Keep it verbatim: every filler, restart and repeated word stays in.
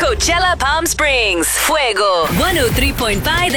Coachella Palm Springs. Fuego one oh three point five